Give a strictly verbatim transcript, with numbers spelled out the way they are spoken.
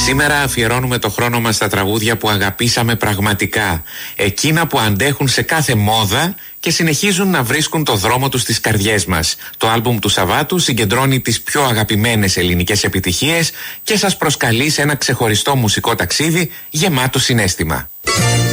Σήμερα αφιερώνουμε το χρόνο μας στα τραγούδια που αγαπήσαμε πραγματικά. Εκείνα που αντέχουν σε κάθε μόδα και συνεχίζουν να βρίσκουν το δρόμο τους στις καρδιές μας. Το άλμπουμ του Σαββάτου συγκεντρώνει τις πιο αγαπημένες ελληνικές επιτυχίες και σας προσκαλεί σε ένα ξεχωριστό μουσικό ταξίδι γεμάτο συναίσθημα.